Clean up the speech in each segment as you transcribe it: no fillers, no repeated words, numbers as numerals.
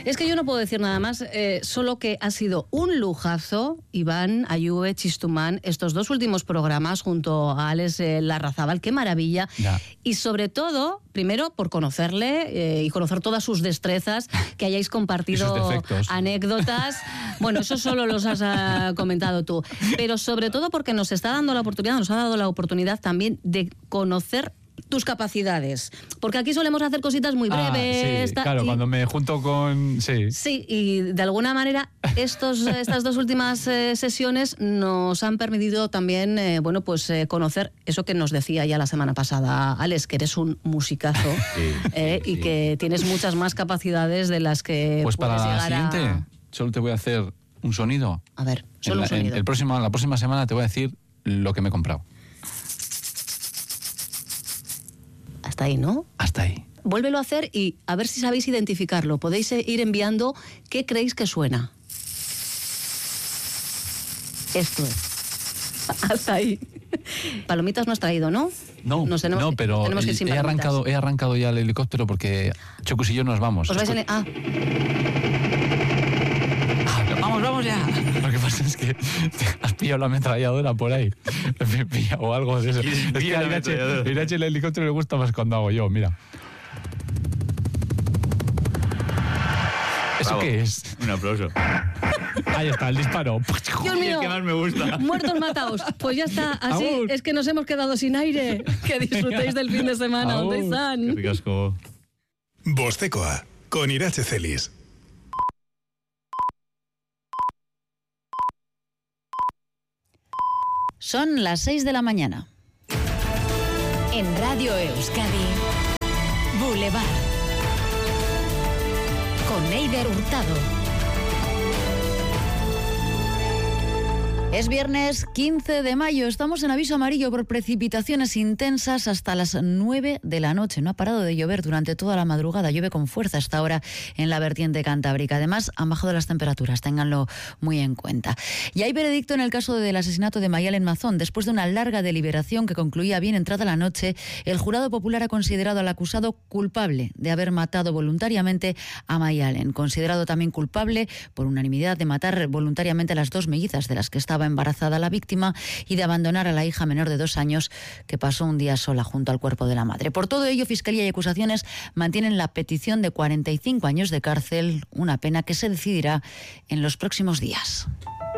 Es que yo no puedo decir nada más, solo que ha sido un lujazo, Iván, Ayue, Chistumán, estos dos últimos programas junto a Alex Larrazábal, qué maravilla. Ya. Y sobre todo, primero, por conocerle y conocer todas sus destrezas, que hayáis compartido anécdotas. Bueno, eso solo los has comentado tú. Pero sobre todo porque nos ha dado la oportunidad también de conocer tus capacidades, porque aquí solemos hacer cositas muy breves. Sí, claro, cuando me junto con... Sí, y de alguna manera estas dos últimas sesiones nos han permitido también, conocer eso que nos decía ya la semana pasada Alex, que eres un musicazo y que tienes muchas más capacidades de las que pues puedes para llegar la siguiente, solo te voy a hacer un sonido. A ver, solo un sonido. La próxima semana te voy a decir lo que me he comprado. Hasta ahí, ¿no? Hasta ahí. Vuélvelo a hacer y a ver si sabéis identificarlo. Podéis ir enviando qué creéis que suena. Esto es. Hasta ahí. Palomitas no has traído, ¿no? No, pero tenemos que ir sin he arrancado ya el helicóptero porque Chocus y yo nos vamos. ¿Os vais Vamos ya. Lo que pasa es que has pillado la ametralladora por ahí. O algo de eso. Es que a Irache el helicóptero le gusta más cuando hago yo, mira. ¿Eso qué es? Un aplauso. Ahí está, el disparo. Dios mío, el que más me gusta. Muertos mataos. Pues ya está, así es que nos hemos quedado sin aire. Que disfrutéis del fin de semana. ¿Dónde están? Qué ricasco. Bostekoa, con Irache Celis. Son las 6 de la mañana. En Radio Euskadi, Boulevard. Con Eider Hurtado. Es viernes 15 de mayo. Estamos en aviso amarillo por precipitaciones intensas hasta las 9 de la noche. No ha parado de llover durante toda la madrugada. Llueve con fuerza hasta ahora en la vertiente cantábrica. Además, han bajado las temperaturas. Ténganlo muy en cuenta. Y hay veredicto en el caso del asesinato de Mayalen Mazón. Después de una larga deliberación que concluía bien entrada la noche, el jurado popular ha considerado al acusado culpable de haber matado voluntariamente a Mayalen. Considerado también culpable por unanimidad de matar voluntariamente a las dos mellizas de las que estaba embarazada la víctima y de abandonar a la hija menor de 2 años que pasó un día sola junto al cuerpo de la madre. Por todo ello, Fiscalía y acusaciones mantienen la petición de 45 años de cárcel, una pena que se decidirá en los próximos días.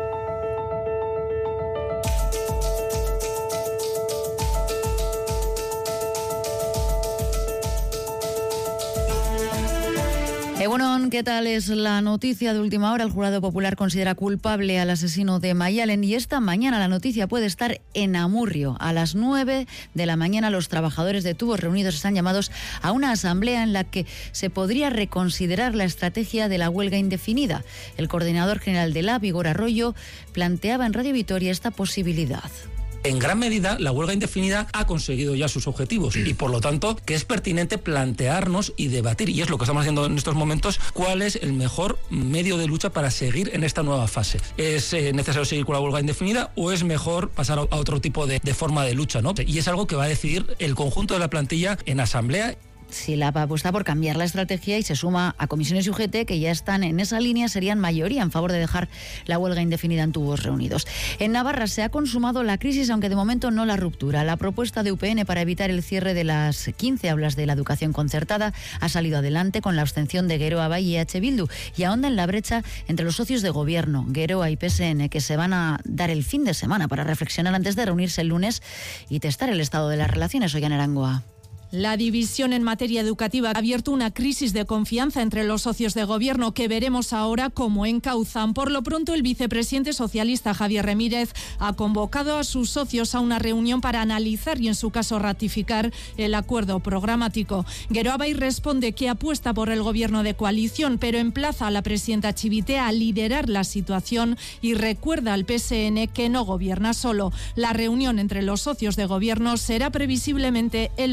Egunon, ¿qué tal es la noticia de última hora? El jurado popular considera culpable al asesino de Mayalen y esta mañana la noticia puede estar en Amurrio. A las 9 de la mañana los trabajadores de Tubos Reunidos están llamados a una asamblea en la que se podría reconsiderar la estrategia de la huelga indefinida. El coordinador general de la Vigor Arroyo planteaba en Radio Vitoria esta posibilidad. En gran medida, la huelga indefinida ha conseguido ya sus objetivos y, por lo tanto, que es pertinente plantearnos y debatir, y es lo que estamos haciendo en estos momentos, cuál es el mejor medio de lucha para seguir en esta nueva fase. ¿Es necesario seguir con la huelga indefinida o es mejor pasar a otro tipo de forma de lucha, ¿no? Y es algo que va a decidir el conjunto de la plantilla en asamblea. Si la apuesta por cambiar la estrategia y se suma a comisiones y UGT que ya están en esa línea, serían mayoría en favor de dejar la huelga indefinida en Tubos Reunidos. En Navarra se ha consumado la crisis, aunque de momento no la ruptura. La propuesta de UPN para evitar el cierre de las 15 aulas de la educación concertada ha salido adelante con la abstención de Geroa Bai y EH Bildu y ahonda en la brecha entre los socios de gobierno, Geroa y PSN, que se van a dar el fin de semana para reflexionar antes de reunirse el lunes y testar el estado de las relaciones. Hoy en Arangoa. La división en materia educativa ha abierto una crisis de confianza entre los socios de gobierno que veremos ahora cómo encauzan. Por lo pronto, el vicepresidente socialista Javier Remírez ha convocado a sus socios a una reunión para analizar y, en su caso, ratificar el acuerdo programático. Geroa Bai responde que apuesta por el gobierno de coalición, pero emplaza a la presidenta Chivite a liderar la situación y recuerda al PSN que no gobierna solo. La reunión entre los socios de gobierno será previsiblemente el lunes.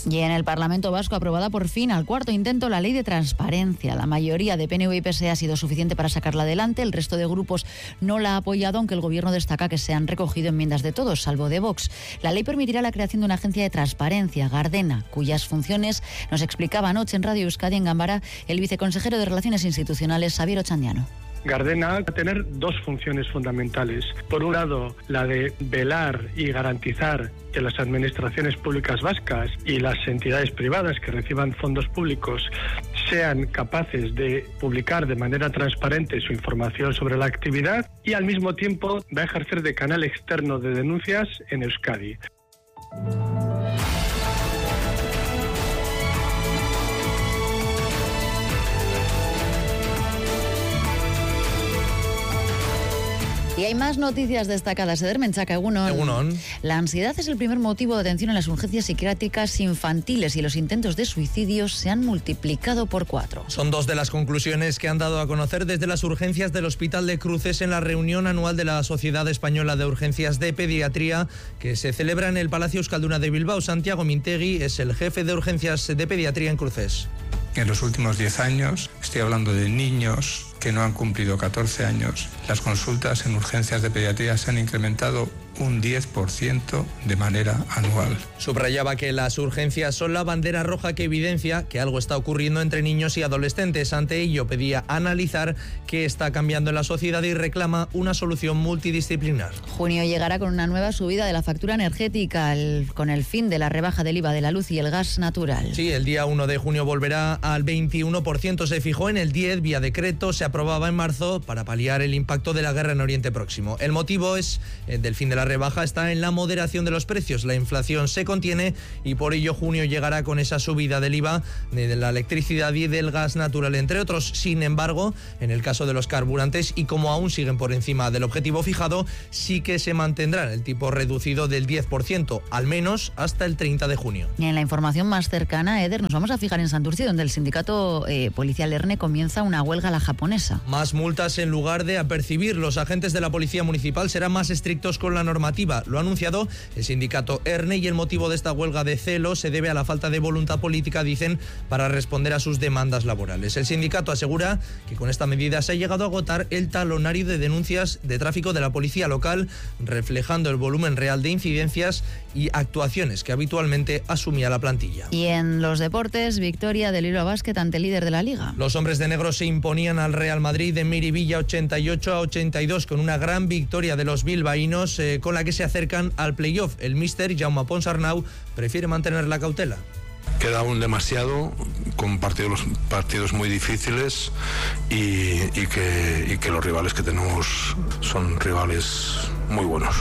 Y en el Parlamento Vasco, aprobada por fin al cuarto intento la ley de transparencia. La mayoría de PNV y PSE ha sido suficiente para sacarla adelante. El resto de grupos no la ha apoyado, aunque el Gobierno destaca que se han recogido enmiendas de todos, salvo de Vox. La ley permitirá la creación de una agencia de transparencia, Gardena, cuyas funciones nos explicaba anoche en Radio Euskadi en Gambara el viceconsejero de Relaciones Institucionales, Xabier Ochandiano. Gardena va a tener dos funciones fundamentales. Por un lado, la de velar y garantizar que las administraciones públicas vascas y las entidades privadas que reciban fondos públicos sean capaces de publicar de manera transparente su información sobre la actividad, y al mismo tiempo va a ejercer de canal externo de denuncias en Euskadi. Y hay más noticias destacadas. Eder Menchaca, Egunon. La ansiedad es el primer motivo de atención en las urgencias psiquiátricas infantiles y los intentos de suicidio se han multiplicado por 4. Son 2 de las conclusiones que han dado a conocer desde las urgencias del Hospital de Cruces en la reunión anual de la Sociedad Española de Urgencias de Pediatría que se celebra en el Palacio Euskalduna de Bilbao. Santiago Mintegui es el jefe de urgencias de pediatría en Cruces. En los últimos 10 años, estoy hablando de niños que no han cumplido 14 años, las consultas en urgencias de pediatría se han incrementado un 10% de manera anual. Subrayaba que las urgencias son la bandera roja que evidencia que algo está ocurriendo entre niños y adolescentes. Ante ello, pedía analizar qué está cambiando en la sociedad y reclama una solución multidisciplinar. Junio llegará con una nueva subida de la factura energética, con el fin de la rebaja del IVA de la luz y el gas natural. Sí, el día 1 de junio volverá al 21%. Se fijó en el 10 vía decreto, se aprobaba en marzo para paliar el impacto de la guerra en Oriente Próximo. El motivo del fin de la rebaja está en la moderación de los precios. La inflación se contiene y por ello junio llegará con esa subida del IVA de la electricidad y del gas natural, entre otros. Sin embargo, en el caso de los carburantes, y como aún siguen por encima del objetivo fijado, sí que se mantendrá el tipo reducido del 10%, al menos hasta el 30 de junio. Y en la información más cercana, Eder, nos vamos a fijar en Santurce, donde el sindicato policial ERNE comienza una huelga a la japonesa. Más multas en lugar de apercibir. Los agentes de la Policía Municipal serán más estrictos con la normativa. Lo ha anunciado el sindicato ERNE y el motivo de esta huelga de celo se debe a la falta de voluntad política, dicen, para responder a sus demandas laborales. El sindicato asegura que con esta medida se ha llegado a agotar el talonario de denuncias de tráfico de la policía local, reflejando el volumen real de incidencias y actuaciones que habitualmente asumía la plantilla. Y en los deportes, victoria del Bilbao Basket ante el líder de la Liga. Los hombres de negro se imponían al Real Madrid en Miribilla 88-82 con una gran victoria de los bilbaínos con la que se acercan al playoff. El míster Jaume Ponsarnau prefiere mantener la cautela. Queda aún demasiado, con partidos muy difíciles y que los rivales que tenemos son rivales muy buenos.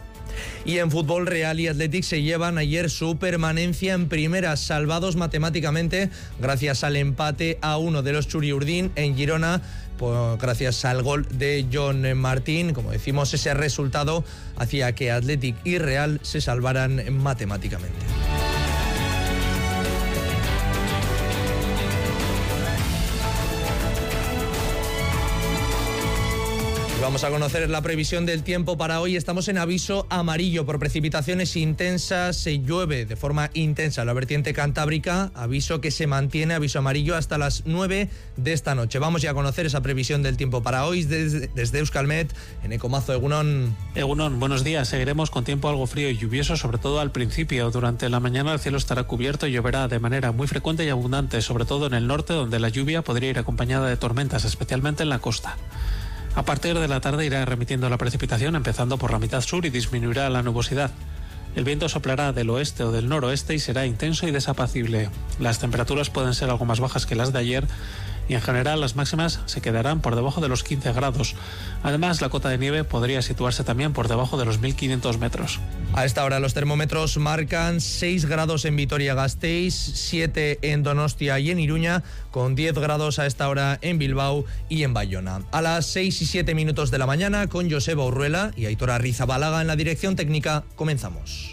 Y en fútbol, Real y Athletic se llevan ayer su permanencia en primera, salvados matemáticamente gracias al empate a 1 de los Churiurdin en Girona, gracias al gol de John Martín. Como decimos, ese resultado hacía que Athletic y Real se salvaran matemáticamente. Vamos a conocer la previsión del tiempo para hoy. Estamos en aviso amarillo por precipitaciones intensas. Se llueve de forma intensa en la vertiente cantábrica. Aviso que se mantiene, aviso amarillo, hasta las 9 de esta noche. Vamos ya a conocer esa previsión del tiempo para hoy desde Euskalmet, en Ecomazo. Egunon. Egunon, buenos días. Seguiremos con tiempo algo frío y lluvioso, sobre todo al principio. Durante la mañana el cielo estará cubierto y lloverá de manera muy frecuente y abundante, sobre todo en el norte, donde la lluvia podría ir acompañada de tormentas, especialmente en la costa. A partir de la tarde irá remitiendo la precipitación, empezando por la mitad sur, y disminuirá la nubosidad. El viento soplará del oeste o del noroeste y será intenso y desapacible. Las temperaturas pueden ser algo más bajas que las de ayer y en general las máximas se quedarán por debajo de los 15 grados. Además, la cota de nieve podría situarse también por debajo de los 1.500 metros. A esta hora los termómetros marcan 6 grados en Vitoria-Gasteiz, 7 en Donostia y en Iruña, con 10 grados a esta hora en Bilbao y en Bayona. A las 6 y 7 minutos de la mañana, con Joseba Urruela y Aitor Arrizabalaga en la dirección técnica, comenzamos.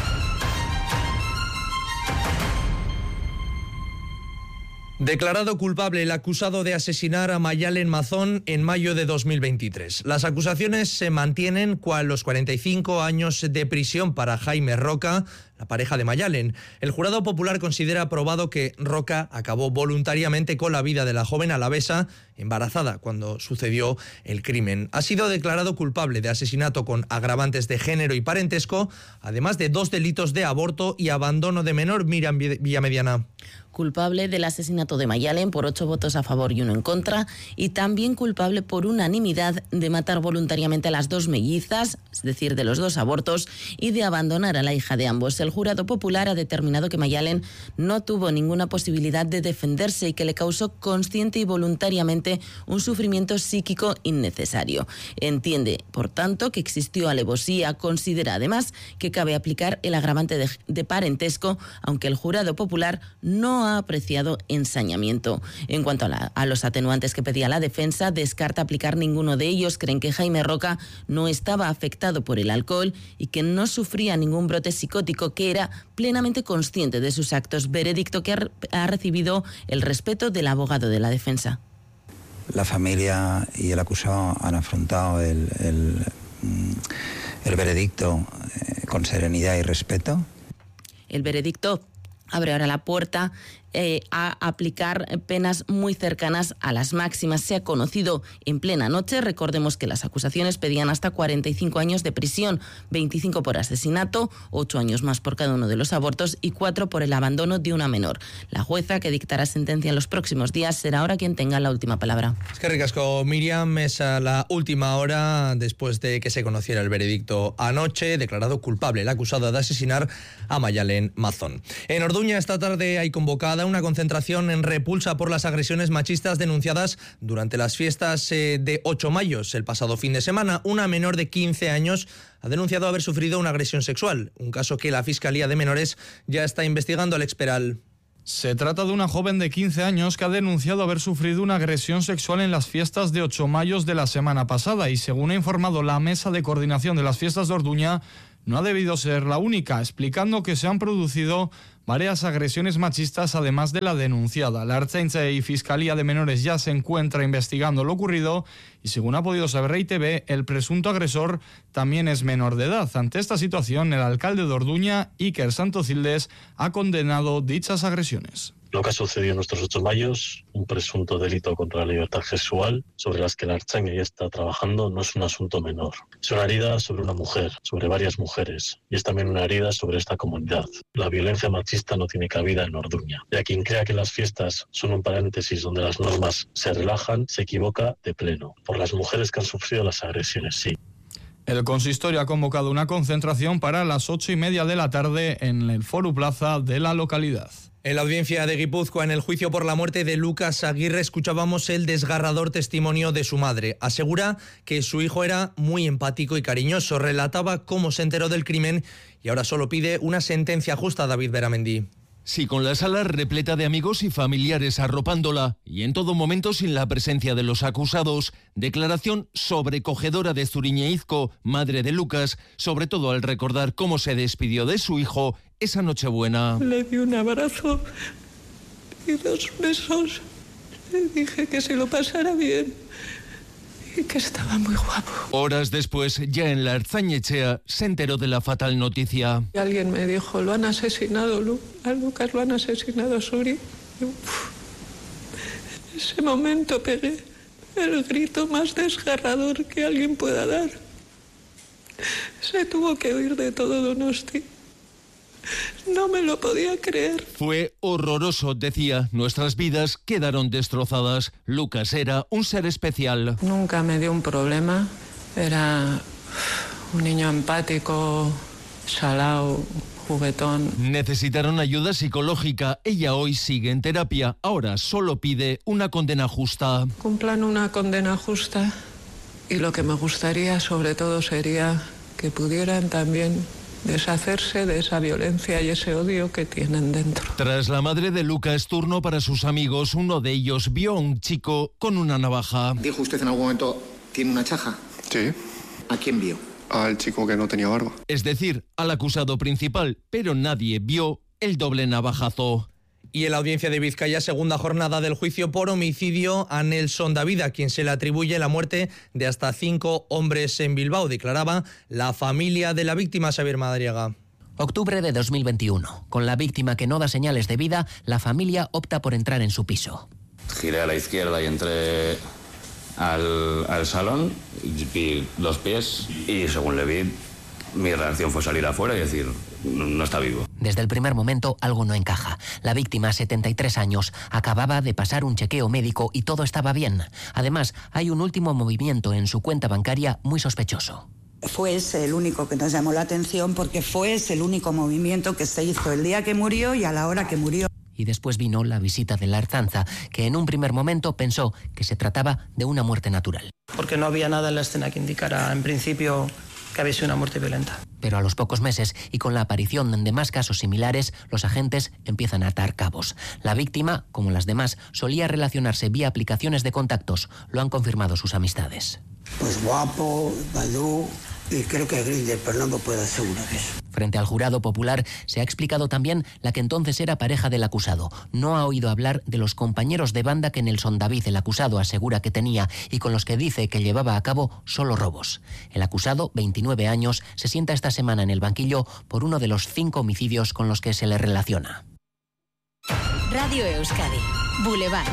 Declarado culpable el acusado de asesinar a Mayalen Mazón en mayo de 2023. Las acusaciones se mantienen, cual los 45 años de prisión para Jaime Roca, la pareja de Mayalen. El jurado popular considera probado que Roca acabó voluntariamente con la vida de la joven alavesa embarazada cuando sucedió el crimen. Ha sido declarado culpable de asesinato con agravantes de género y parentesco, además de 2 delitos de aborto y abandono de menor. Miriam Villamediana. Culpable del asesinato de Mayalen por 8 votos a favor y 1 en contra, y también culpable por unanimidad de matar voluntariamente a las 2 mellizas, es decir, de los 2 abortos, y de abandonar a la hija de ambos. El jurado popular ha determinado que Mayalen no tuvo ninguna posibilidad de defenderse y que le causó consciente y voluntariamente un sufrimiento psíquico innecesario. Entiende, por tanto, que existió alevosía. Considera además que cabe aplicar el agravante de parentesco, aunque el jurado popular no ha apreciado ensañamiento. En cuanto a los atenuantes que pedía la defensa, descarta aplicar ninguno de ellos. Creen que Jaime Roca no estaba afectado por el alcohol y que no sufría ningún brote psicótico, que era plenamente consciente de sus actos. Veredicto que ha recibido el respeto del abogado de la defensa. La familia y el acusado han afrontado el veredicto con serenidad y respeto. El veredicto abre ahora la puerta a aplicar penas muy cercanas a las máximas. Se ha conocido en plena noche. Recordemos que las acusaciones pedían hasta 45 años de prisión, 25 por asesinato, 8 años más por cada uno de los abortos y 4 por el abandono de una menor. La jueza, que dictará sentencia en los próximos días, será ahora quien tenga la última palabra. Es que ricasco, Miriam. Es a la última hora después de que se conociera el veredicto anoche. Declarado culpable el acusado de asesinar a Mayalen Mazón. En Orduña esta tarde hay convocada una concentración en repulsa por las agresiones machistas denunciadas durante las fiestas de 8 mayos. El pasado fin de semana, una menor de 15 años ha denunciado haber sufrido una agresión sexual, un caso que la Fiscalía de Menores ya está investigando. Alex Peral. Se trata de una joven de 15 años que ha denunciado haber sufrido una agresión sexual en las fiestas de 8 mayos de la semana pasada y, según ha informado la Mesa de Coordinación de las Fiestas de Orduña, no ha debido ser la única, explicando que se han producido varias agresiones machistas además de la denunciada. La Ertzaintza y Fiscalía de Menores ya se encuentra investigando lo ocurrido y, según ha podido saber REI-TV, el presunto agresor también es menor de edad. Ante esta situación, el alcalde de Orduña, Iker Santocildes, ha condenado dichas agresiones. Lo que ha sucedido en nuestros 8 mayos, un presunto delito contra la libertad sexual, sobre las que la Ertzaintza ya está trabajando, no es un asunto menor. Es una herida sobre una mujer, sobre varias mujeres, y es también una herida sobre esta comunidad. La violencia machista no tiene cabida en Orduña. Y a quien crea que las fiestas son un paréntesis donde las normas se relajan, se equivoca de pleno. Por las mujeres que han sufrido las agresiones, sí. El consistorio ha convocado una concentración para las 8:30 de la tarde en el Foro Plaza de la localidad. En la audiencia de Guipúzcoa, en el juicio por la muerte de Lucas Aguirre, escuchábamos el desgarrador testimonio de su madre. Asegura que su hijo era muy empático y cariñoso. Relataba cómo se enteró del crimen y ahora solo pide una sentencia justa. David Beramendi. Sí, con la sala repleta de amigos y familiares arropándola y en todo momento sin la presencia de los acusados. Declaración sobrecogedora de Zuriñe Izco, madre de Lucas, sobre todo al recordar cómo se despidió de su hijo esa Nochebuena. Le di un abrazo y 2 besos. Le dije que se lo pasara bien y que estaba muy guapo. Horas después, ya en la Ertzainetxea, se enteró de la fatal noticia. Y alguien me dijo, lo han asesinado, a Lucas lo han asesinado, Suri. Y, en ese momento pegué el grito más desgarrador que alguien pueda dar. Se tuvo que huir de todo Donosti. No me lo podía creer. Fue horroroso, decía. Nuestras vidas quedaron destrozadas. Lucas era un ser especial. Nunca me dio un problema. Era un niño empático, salao, juguetón. Necesitaron ayuda psicológica. Ella hoy sigue en terapia. Ahora solo pide una condena justa. Cumplan una condena justa. Y lo que me gustaría sobre todo sería que pudieran también deshacerse de esa violencia y ese odio que tienen dentro. Tras la madre de Lucas, turno para sus amigos. Uno de ellos vio a un chico con una navaja. ¿Dijo usted en algún momento, tiene una chaja? Sí. ¿A quién vio? Al chico que no tenía barba. Es decir, al acusado principal, pero nadie vio el doble navajazo. Y en la audiencia de Vizcaya, segunda jornada del juicio por homicidio a Nelson David, a quien se le atribuye la muerte de hasta 5 hombres en Bilbao, declaraba la familia de la víctima, Xavier Madariaga. Octubre de 2021. Con la víctima que no da señales de vida, la familia opta por entrar en su piso. Giré a la izquierda y entré al salón, vi los pies y según le vi, mi reacción fue salir afuera y decir, no está vivo. Desde el primer momento algo no encaja. La víctima, 73 años, acababa de pasar un chequeo médico y todo estaba bien. Además, hay un último movimiento en su cuenta bancaria muy sospechoso. Fue ese el único que nos llamó la atención porque fue ese el único movimiento que se hizo el día que murió y a la hora que murió. Y después vino la visita de la Ertzaintza, que en un primer momento pensó que se trataba de una muerte natural. Porque no había nada en la escena que indicara, en principio, que había sido una muerte violenta. Pero a los pocos meses y con la aparición de más casos similares, los agentes empiezan a atar cabos. La víctima, como las demás, solía relacionarse vía aplicaciones de contactos. Lo han confirmado sus amistades. Pues Guapo, Badoo y creo que Grindr, pero no me puedo asegurar eso. Frente al jurado popular se ha explicado también la que entonces era pareja del acusado. No ha oído hablar de los compañeros de banda que Nelson David, el acusado, asegura que tenía y con los que dice que llevaba a cabo solo robos. El acusado, 29 años, se sienta esta semana en el banquillo por uno de los 5 homicidios con los que se le relaciona. Radio Euskadi, Boulevard.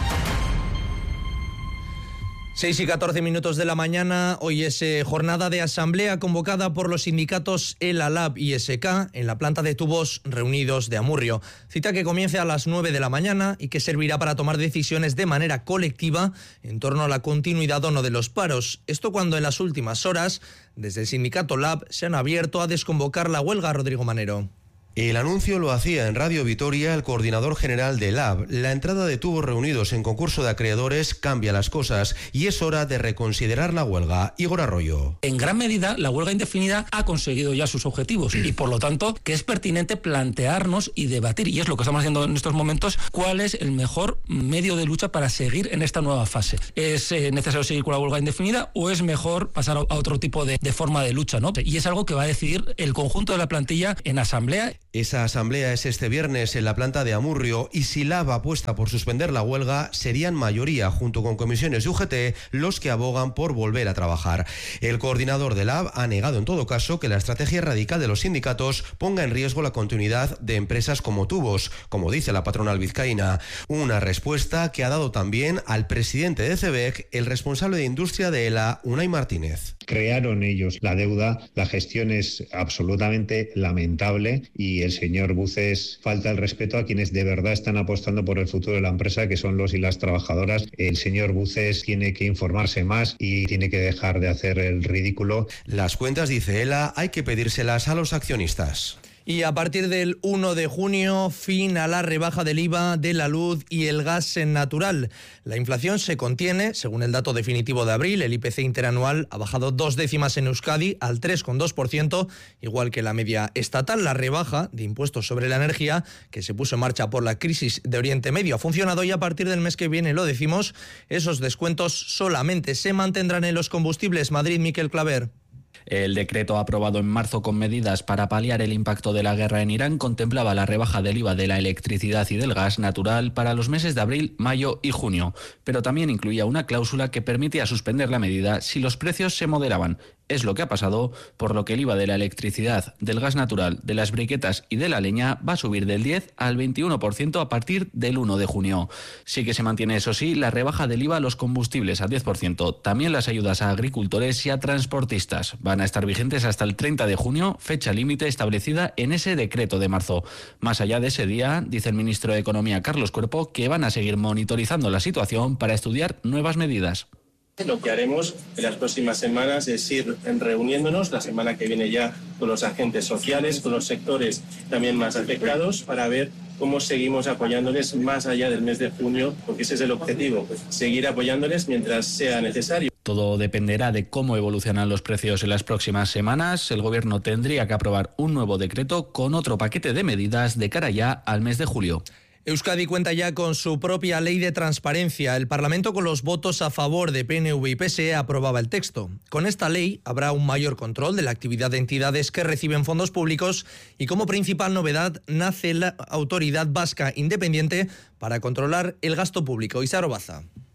6 y 14 minutos de la mañana, hoy es jornada de asamblea convocada por los sindicatos ELA, LAB y SK en la planta de tubos reunidos de Amurrio. Cita que comienza a las 9 de la mañana y que servirá para tomar decisiones de manera colectiva en torno a la continuidad o no de los paros. Esto cuando en las últimas horas, desde el sindicato LAB, se han abierto a desconvocar la huelga. Rodrigo Manero. El anuncio lo hacía en Radio Vitoria el coordinador general de LAB. La entrada de tubos reunidos en concurso de acreedores cambia las cosas y es hora de reconsiderar la huelga. Igor Arroyo. En gran medida, la huelga indefinida ha conseguido ya sus objetivos y, por lo tanto, que es pertinente plantearnos y debatir, y es lo que estamos haciendo en estos momentos, cuál es el mejor medio de lucha para seguir en esta nueva fase. ¿Es necesario seguir con la huelga indefinida o es mejor pasar a otro tipo de forma de lucha, ¿no? Y es algo que va a decidir el conjunto de la plantilla en asamblea. Esa asamblea es este viernes en la planta de Amurrio y si LAB apuesta por suspender la huelga, serían mayoría, junto con comisiones de UGT, los que abogan por volver a trabajar. El coordinador de LAB ha negado en todo caso que la estrategia radical de los sindicatos ponga en riesgo la continuidad de empresas como Tubos, como dice la patronal vizcaína. Una respuesta que ha dado también al presidente de CEBEC, el responsable de industria de ELA, Unai Martínez. Crearon ellos la deuda, la gestión es absolutamente lamentable y el señor Buces falta el respeto a quienes de verdad están apostando por el futuro de la empresa, que son los y las trabajadoras. El señor Buces tiene que informarse más y tiene que dejar de hacer el ridículo. Las cuentas, dice ELA, hay que pedírselas a los accionistas. Y a partir del 1 de junio, fin a la rebaja del IVA de la luz y el gas natural. La inflación se contiene, según el dato definitivo de abril. El IPC interanual ha bajado 2 décimas en Euskadi al 3,2%, igual que la media estatal. La rebaja de impuestos sobre la energía, que se puso en marcha por la crisis de Oriente Medio, ha funcionado y a partir del mes que viene, lo decimos, esos descuentos solamente se mantendrán en los combustibles. Madrid, Miquel Claver. El decreto aprobado en marzo con medidas para paliar el impacto de la guerra en Irán contemplaba la rebaja del IVA de la electricidad y del gas natural para los meses de abril, mayo y junio, pero también incluía una cláusula que permitía suspender la medida si los precios se moderaban. Es lo que ha pasado, por lo que el IVA de la electricidad, del gas natural, de las briquetas y de la leña va a subir del 10 al 21% a partir del 1 de junio. Sí que se mantiene, eso sí, la rebaja del IVA a los combustibles al 10%. También las ayudas a agricultores y a transportistas van a estar vigentes hasta el 30 de junio, fecha límite establecida en ese decreto de marzo. Más allá de ese día, dice el ministro de Economía, Carlos Cuerpo, que van a seguir monitorizando la situación para estudiar nuevas medidas. Lo que haremos en las próximas semanas es ir reuniéndonos la semana que viene ya con los agentes sociales, con los sectores también más afectados, para ver cómo seguimos apoyándoles más allá del mes de junio, porque ese es el objetivo, seguir apoyándoles mientras sea necesario. Todo dependerá de cómo evolucionan los precios en las próximas semanas. El Gobierno tendría que aprobar un nuevo decreto con otro paquete de medidas de cara ya al mes de julio. Euskadi cuenta ya con su propia ley de transparencia. El Parlamento, con los votos a favor de PNV y PSE, aprobaba el texto. Con esta ley habrá un mayor control de la actividad de entidades que reciben fondos públicos y como principal novedad nace la Autoridad Vasca Independiente para controlar el gasto público. Isaro Baza.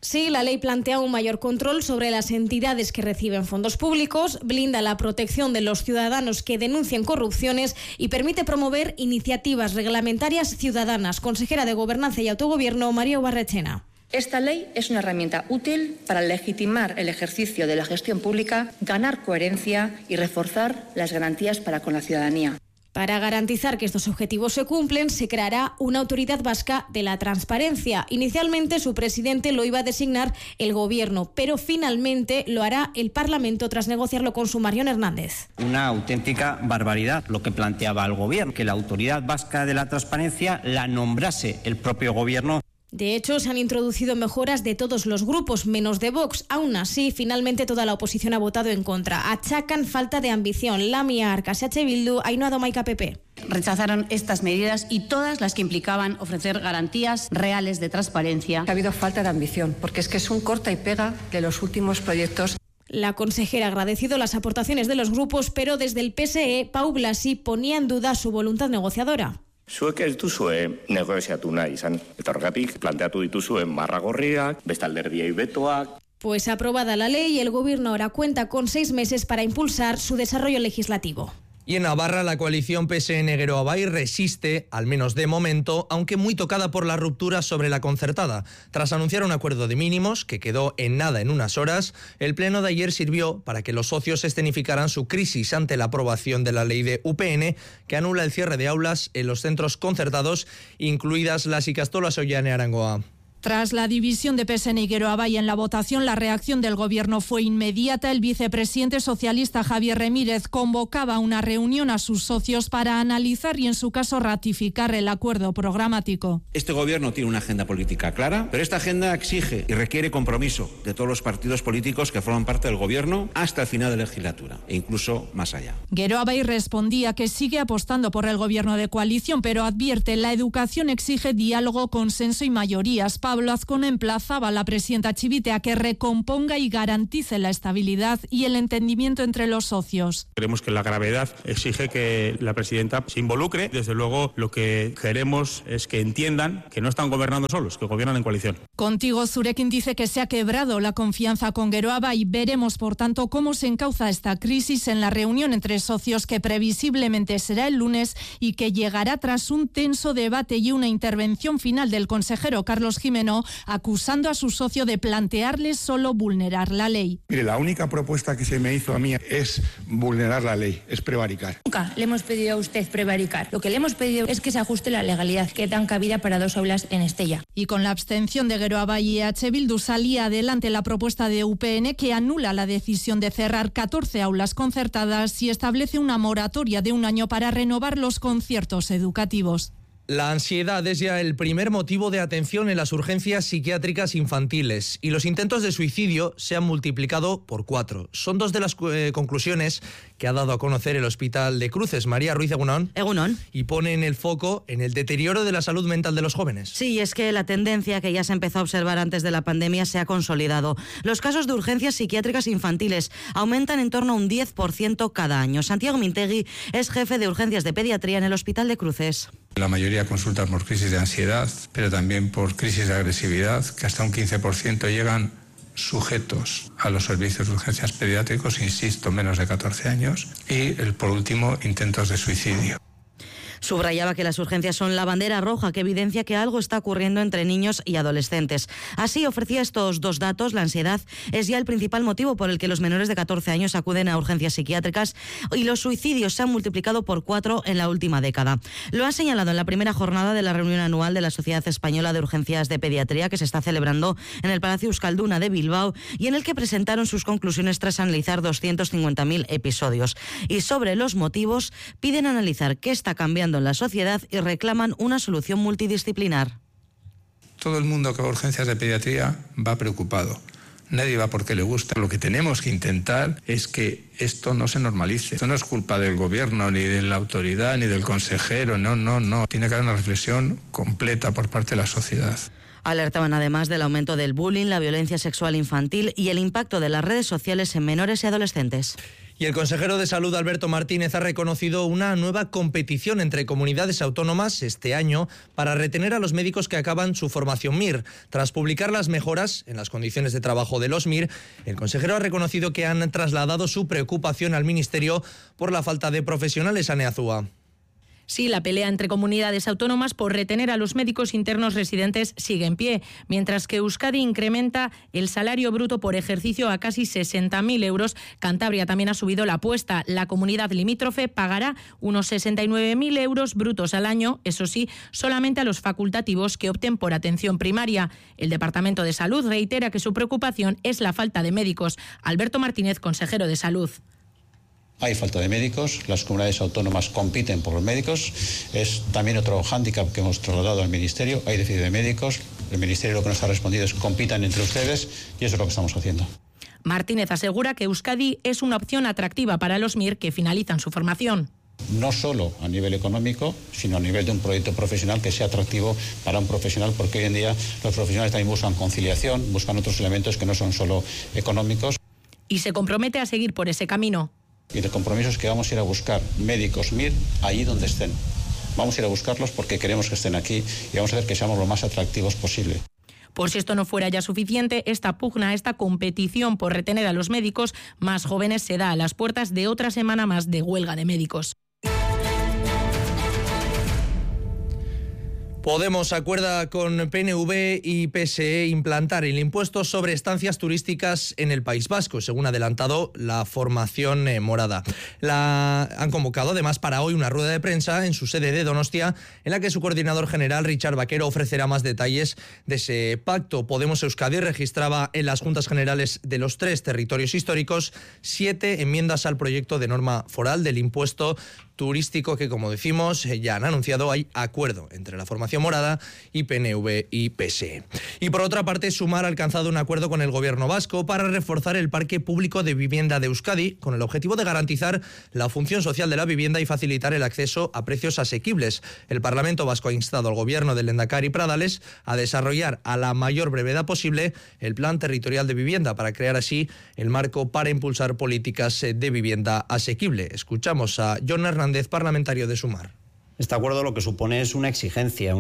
Sí, la ley plantea un mayor control sobre las entidades que reciben fondos públicos, blinda la protección de los ciudadanos que denuncian corrupciones y permite promover iniciativas reglamentarias ciudadanas. Consejera de Gobernanza y Autogobierno, María Barrechena. Esta ley es una herramienta útil para legitimar el ejercicio de la gestión pública, ganar coherencia y reforzar las garantías para con la ciudadanía. Para garantizar que estos objetivos se cumplen, se creará una autoridad vasca de la transparencia. Inicialmente, su presidente lo iba a designar el Gobierno, pero finalmente lo hará el Parlamento tras negociarlo con su Marión Hernández. Una auténtica barbaridad lo que planteaba el Gobierno, que la autoridad vasca de la transparencia la nombrase el propio Gobierno. De hecho, se han introducido mejoras de todos los grupos, menos de Vox. Aún así, finalmente toda la oposición ha votado en contra. Achacan falta de ambición. Lamia Arcas, H. Bildu, Ainhoa Domaica, PP. Rechazaron estas medidas y todas las que implicaban ofrecer garantías reales de transparencia. Ha habido falta de ambición, porque es que es un corta y pega de los últimos proyectos. La consejera ha agradecido las aportaciones de los grupos, pero desde el PSE, Pau Blasi ponía en duda su voluntad negociadora. Zuek ez duzue negoziatu nahi izan. Eta horregatik planteatu dituzuen marra gorriak, beste alderdiei betoak. Pues aprobada la ley, el Gobierno ahora cuenta con 6 meses para impulsar su desarrollo legislativo. Y en Navarra, la coalición PSN-Geroa Bai resiste, al menos de momento, aunque muy tocada por la ruptura sobre la concertada. Tras anunciar un acuerdo de mínimos, que quedó en nada en unas horas, el pleno de ayer sirvió para que los socios escenificaran su crisis ante la aprobación de la ley de UPN, que anula el cierre de aulas en los centros concertados, incluidas las Ikastolas Ollane Arangoa. Tras la división de PSN y Geroa Bai en la votación, la reacción del Gobierno fue inmediata. El vicepresidente socialista Javier Remírez convocaba una reunión a sus socios para analizar y, en su caso, ratificar el acuerdo programático. Este Gobierno tiene una agenda política clara, pero esta agenda exige y requiere compromiso de todos los partidos políticos que forman parte del Gobierno hasta el final de la legislatura e incluso más allá. Geroa Bai respondía que sigue apostando por el Gobierno de coalición, pero advierte: la educación exige diálogo, consenso y mayorías. Pablo Azcón emplazaba a la presidenta Chivite a que recomponga y garantice la estabilidad y el entendimiento entre los socios. Creemos que la gravedad exige que la presidenta se involucre. Desde luego, lo que queremos es que entiendan que no están gobernando solos, que gobiernan en coalición. Contigo Zurekin dice que se ha quebrado la confianza con Geroa Bai. Veremos, por tanto, cómo se encauza esta crisis en la reunión entre socios, que previsiblemente será el lunes y que llegará tras un tenso debate y una intervención final del consejero Carlos Gimeno, acusando a su socio de plantearle solo vulnerar la ley. Mire, la única propuesta que se me hizo a mí es vulnerar la ley, es prevaricar. Nunca le hemos pedido a usted prevaricar. Lo que le hemos pedido es que se ajuste la legalidad, que dan cabida para 2 aulas en Estella. Y con la abstención de Geroa Bai y EH Bildu salía adelante la propuesta de UPN, que anula la decisión de cerrar 14 aulas concertadas y establece una moratoria de 1 año para renovar los conciertos educativos. La ansiedad es ya el primer motivo de atención en las urgencias psiquiátricas infantiles y los intentos de suicidio se han multiplicado por 4. Son 2 de las conclusiones que ha dado a conocer el Hospital de Cruces. María Ruiz, Egunon. Egunon. Y ponen el foco en el deterioro de la salud mental de los jóvenes. Sí, es que la tendencia que ya se empezó a observar antes de la pandemia se ha consolidado. Los casos de urgencias psiquiátricas infantiles aumentan en torno a un 10% cada año. Santiago Mintegui es jefe de urgencias de pediatría en el Hospital de Cruces. La mayoría consultan por crisis de ansiedad, pero también por crisis de agresividad, que hasta un 15% llegan sujetos a los servicios de urgencias pediátricos, insisto, menos de 14 años, y por último, intentos de suicidio. Subrayaba que las urgencias son la bandera roja que evidencia que algo está ocurriendo entre niños y adolescentes. Así ofrecía estos 2 datos. La ansiedad es ya el principal motivo por el que los menores de 14 años acuden a urgencias psiquiátricas y los suicidios se han multiplicado por 4 en la última década. Lo han señalado en la primera jornada de la reunión anual de la Sociedad Española de Urgencias de Pediatría, que se está celebrando en el Palacio Euskalduna de Bilbao y en el que presentaron sus conclusiones tras analizar 250.000 episodios. Y sobre los motivos, piden analizar qué está cambiando en la sociedad y reclaman una solución multidisciplinar. Todo el mundo que va a urgencias de pediatría va preocupado. Nadie va porque le gusta. Lo que tenemos que intentar es que esto no se normalice. Esto no es culpa del gobierno, ni de la autoridad, ni del consejero. No. Tiene que haber una reflexión completa por parte de la sociedad. Alertaban además del aumento del bullying, la violencia sexual infantil y el impacto de las redes sociales en menores y adolescentes. Y el consejero de Salud, Alberto Martínez, ha reconocido una nueva competición entre comunidades autónomas este año para retener a los médicos que acaban su formación MIR. Tras publicar las mejoras en las condiciones de trabajo de los MIR, el consejero ha reconocido que han trasladado su preocupación al Ministerio por la falta de profesionales. Ane Azúa. Sí, la pelea entre comunidades autónomas por retener a los médicos internos residentes sigue en pie, mientras que Euskadi incrementa el salario bruto por ejercicio a casi 60.000 euros. Cantabria también ha subido la apuesta. La comunidad limítrofe pagará unos 69.000 euros brutos al año, eso sí, solamente a los facultativos que opten por atención primaria. El Departamento de Salud reitera que su preocupación es la falta de médicos. Alberto Martínez, consejero de Salud. Hay falta de médicos, las comunidades autónomas compiten por los médicos, es también otro hándicap que hemos trasladado al Ministerio, hay déficit de médicos, el Ministerio lo que nos ha respondido es compitan entre ustedes y eso es lo que estamos haciendo. Martínez asegura que Euskadi es una opción atractiva para los MIR que finalizan su formación. No solo a nivel económico, sino a nivel de un proyecto profesional que sea atractivo para un profesional, porque hoy en día los profesionales también buscan conciliación, buscan otros elementos que no son solo económicos. Y se compromete a seguir por ese camino. Y el compromiso es que vamos a ir a buscar médicos MIR allí donde estén. Vamos a ir a buscarlos porque queremos que estén aquí y vamos a hacer que seamos lo más atractivos posible. Por si esto no fuera ya suficiente, esta pugna, esta competición por retener a los médicos más jóvenes se da a las puertas de otra semana más de huelga de médicos. Podemos acuerda con PNV y PSE implantar el impuesto sobre estancias turísticas en el País Vasco, según ha adelantado la formación morada. Han convocado además para hoy una rueda de prensa en su sede de Donostia, en la que su coordinador general, Richard Vaquero, ofrecerá más detalles de ese pacto. Podemos Euskadi registraba en las Juntas Generales de los 3 territorios históricos 7 enmiendas al proyecto de norma foral del impuesto turístico que, como decimos, ya han anunciado hay acuerdo entre la formación morada y PNV y PSE. Y por otra parte, Sumar ha alcanzado un acuerdo con el gobierno vasco para reforzar el parque público de vivienda de Euskadi con el objetivo de garantizar la función social de la vivienda y facilitar el acceso a precios asequibles. El Parlamento vasco ha instado al gobierno del Lehendakari Pradales a desarrollar a la mayor brevedad posible el plan territorial de vivienda para crear así el marco para impulsar políticas de vivienda asequible. Escuchamos a Jon Hernández, parlamentario de Sumar. Este acuerdo lo que supone es una exigencia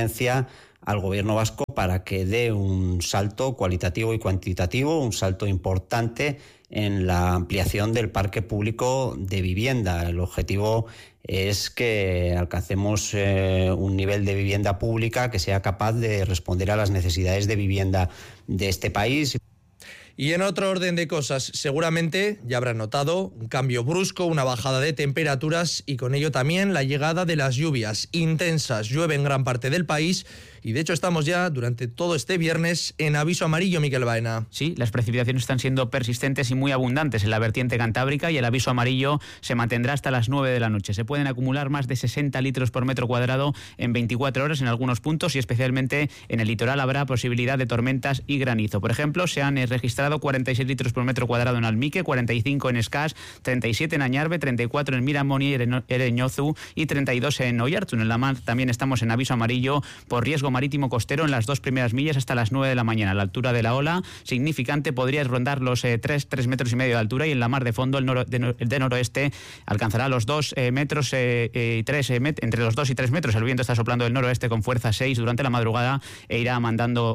al gobierno vasco para que dé un salto cualitativo y cuantitativo, un salto importante en la ampliación del parque público de vivienda. El objetivo es que alcancemos un nivel de vivienda pública que sea capaz de responder a las necesidades de vivienda de este país. Y en otro orden de cosas, seguramente ya habrán notado un cambio brusco, una bajada de temperaturas y con ello también la llegada de las lluvias intensas. Llueve en gran parte del país y de hecho estamos ya durante todo este viernes en aviso amarillo, Miquel Baena. Sí, las precipitaciones están siendo persistentes y muy abundantes en la vertiente cantábrica y el aviso amarillo se mantendrá hasta las 9 de la noche. Se pueden acumular más de 60 litros por metro cuadrado en 24 horas en algunos puntos y especialmente en el litoral habrá posibilidad de tormentas y granizo. Por ejemplo, se han registrado 46 litros por metro cuadrado en Almique, 45 en Escás, 37 en Añarbe, 34 en Miramoni y Ereñozu y 32 en Oiartzun. En la mar también estamos en aviso amarillo por riesgo marítimo costero en las 2 primeras millas hasta las 9 de la mañana. La altura de la ola significante podría rondar los 3 metros y medio de altura y en la mar de fondo el de noroeste alcanzará los 2 metros y 3 entre los 2 y 3 metros. El viento está soplando del noroeste con fuerza 6 durante la madrugada e irá amainando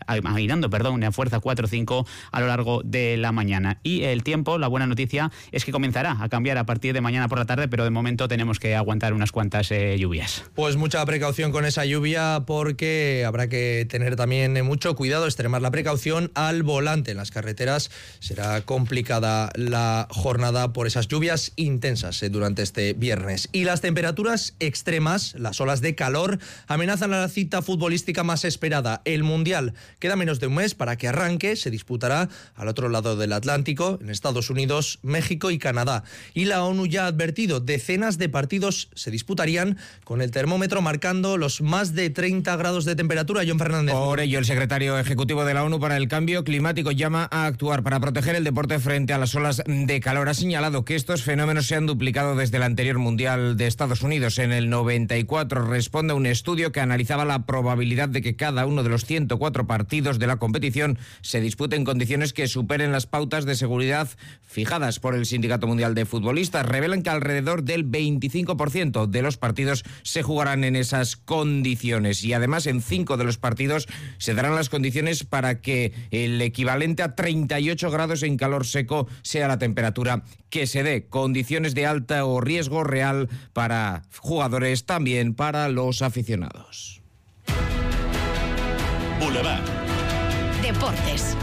a fuerza 4 o 5 a lo largo de la mañana. Y el tiempo, la buena noticia es que comenzará a cambiar a partir de mañana por la tarde, pero de momento tenemos que aguantar unas cuantas lluvias. Pues mucha precaución con esa lluvia porque habrá que tener también mucho cuidado, extremar la precaución al volante. En las carreteras será complicada la jornada por esas lluvias intensas durante este viernes. Y las temperaturas extremas, las olas de calor, amenazan a la cita futbolística más esperada, el Mundial. Queda menos de un mes para que arranque, se disputará al otro lado del Atlántico, en Estados Unidos, México y Canadá. Y la ONU ya ha advertido, decenas de partidos se disputarían con el termómetro marcando los más de 30 grados grados de temperatura, John Fernández. Por ello, el secretario ejecutivo de la ONU para el Cambio Climático llama a actuar para proteger el deporte frente a las olas de calor. Ha señalado que estos fenómenos se han duplicado desde el anterior Mundial de Estados Unidos. En el 94 responde a un estudio que analizaba la probabilidad de que cada uno de los 104 partidos de la competición se dispute en condiciones que superen las pautas de seguridad fijadas por el Sindicato Mundial de Futbolistas. Revelan que alrededor del 25% de los partidos se jugarán en esas condiciones, y además en 5 de los partidos se darán las condiciones para que el equivalente a 38 grados en calor seco sea la temperatura que se dé. Condiciones de alto riesgo real para jugadores, también para los aficionados. Boulevard. Deportes.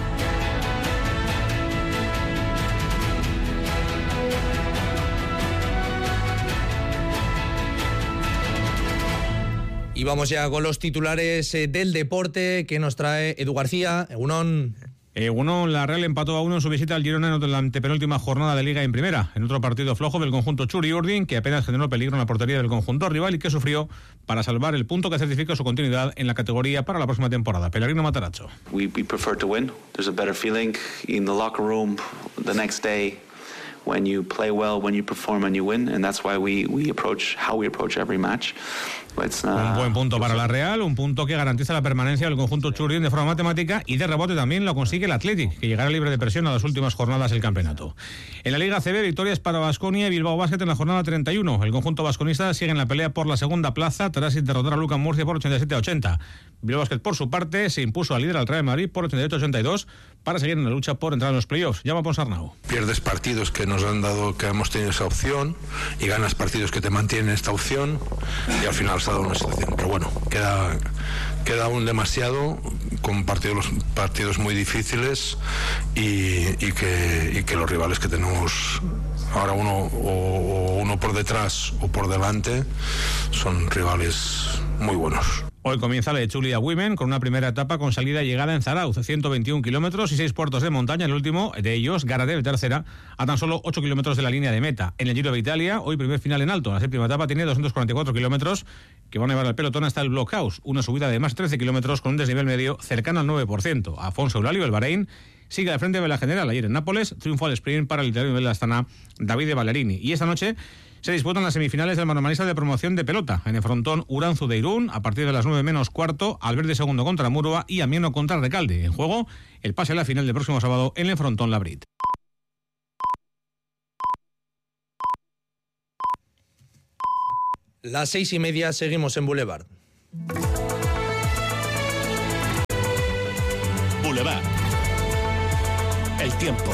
Y vamos ya con los titulares del deporte que nos trae Edu García. Egunon. La Real empató a 1 en su visita al Girona en la antepenúltima jornada de Liga en Primera, en otro partido flojo del conjunto Churi-Urdin, que apenas generó peligro en la portería del conjunto rival y que sufrió para salvar el punto que certifica su continuidad en la categoría para la próxima temporada. Pellegrino Matarazzo. We prefer to win. There's a better feeling in the locker room the next day. When you play well, when you perform and you win, and that's why we approach how we approach every match. Un buen punto para la Real, un punto que garantiza la permanencia del conjunto Churrión de forma matemática, y de rebote también lo consigue el Athletic, que llegará libre de presión a las últimas jornadas del campeonato. En la Liga ACB, victorias para Baskonia y Bilbao Basket en la jornada 31. El conjunto vasconista sigue en la pelea por la segunda plaza tras derrotar a Lucan Murcia por 87-80. Bilbao Basket, por su parte, se impuso al líder, al Real Madrid, por 88-82 para seguir en la lucha por entrar en los playoffs. Llama Ponsarnau. Pierdes partidos que nos han dado, que hemos tenido esa opción, y ganas partidos que te mantienen esta opción, y al final se ha dado una situación. Pero bueno, queda aún demasiado, con partidos muy difíciles, y que los rivales que tenemos ahora, uno por detrás o por delante, son rivales muy buenos. Hoy comienza la de Chulia Women con una primera etapa con salida y llegada en Zarauz, 121 kilómetros y 6 puertos de montaña. El último de ellos, Garadev, tercera, a tan solo 8 kilómetros de la línea de meta. En el Giro de Italia, hoy primer final en alto. La séptima etapa tiene 244 kilómetros que van a llevar al pelotón hasta el Blockhouse, una subida de más 13 kilómetros con un desnivel medio cercano al 9%. Afonso Eulalio, el Bahrein, sigue al frente de la general. Ayer en Nápoles triunfó al sprint para el italiano de la Astana, Davide Ballerini. Y esta noche se disputan las semifinales del manomanista de promoción de pelota. En el frontón, Uranzu de Irún, a partir de las 9 menos cuarto, Alberde segundo contra Murua y Amieno contra Recalde. En juego, el pase a la final del próximo sábado en el frontón Labrit. Las 6:30, seguimos en Boulevard. Boulevard. El tiempo.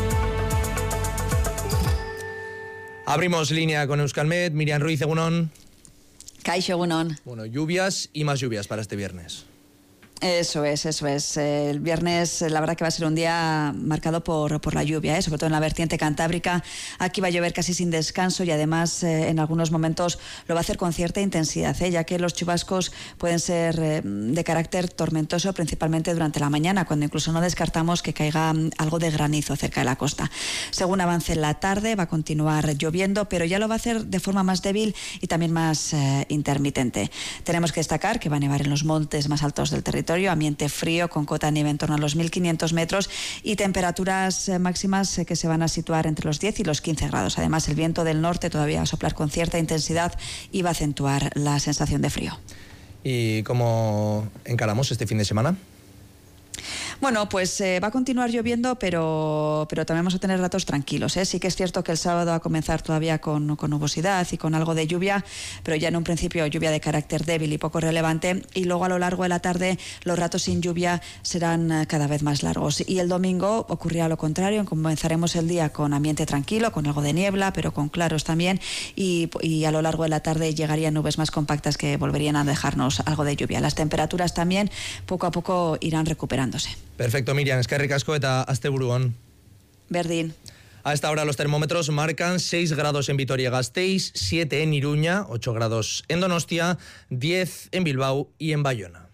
Abrimos línea con Euskalmet. Miriam Ruiz, egunon. Kaixo, egunon. Bueno, lluvias y más lluvias para este viernes. Eso es. El viernes, la verdad que va a ser un día marcado por la lluvia, sobre todo en la vertiente cantábrica. Aquí va a llover casi sin descanso y además en algunos momentos lo va a hacer con cierta intensidad, ya que los chubascos pueden ser de carácter tormentoso, principalmente durante la mañana, cuando incluso no descartamos que caiga algo de granizo cerca de la costa. Según avance la tarde, va a continuar lloviendo, pero ya lo va a hacer de forma más débil y también más intermitente. Tenemos que destacar que va a nevar en los montes más altos del territorio, ambiente frío con cota de nieve en torno a los 1.500 metros y temperaturas máximas que se van a situar entre los 10 y los 15 grados. Además, el viento del norte todavía va a soplar con cierta intensidad y va a acentuar la sensación de frío. ¿Y cómo encaramos este fin de semana? Bueno, pues va a continuar lloviendo, pero también vamos a tener ratos tranquilos. Sí que es cierto que el sábado va a comenzar todavía con nubosidad y con algo de lluvia, pero ya en un principio lluvia de carácter débil y poco relevante, y luego a lo largo de la tarde los ratos sin lluvia serán cada vez más largos. Y el domingo ocurrirá lo contrario, comenzaremos el día con ambiente tranquilo, con algo de niebla, pero con claros también, y a lo largo de la tarde llegarían nubes más compactas que volverían a dejarnos algo de lluvia. Las temperaturas también poco a poco irán recuperándose. Perfecto, Miriam, eskerrik asko eta asteburu on. Berdin. A esta hora los termómetros marcan 6 grados en Vitoria-Gasteiz, 7 en Iruña, 8 grados en Donostia, 10 en Bilbao y en Bayona.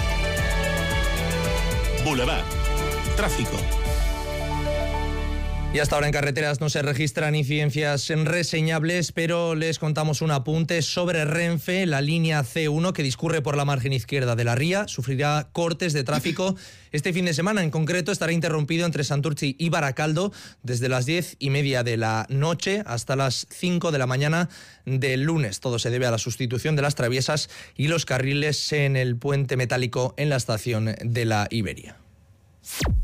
Boulevard. Tráfico. Y hasta ahora en carreteras no se registran incidencias reseñables, pero les contamos un apunte sobre Renfe. La línea C1 que discurre por la margen izquierda de la ría sufrirá cortes de tráfico este fin de semana. En concreto estará interrumpido entre Santurtzi y Baracaldo desde las 10:30 de la noche hasta las 5 de la mañana del lunes. Todo se debe a la sustitución de las traviesas y los carriles en el puente metálico en la estación de la Iberia.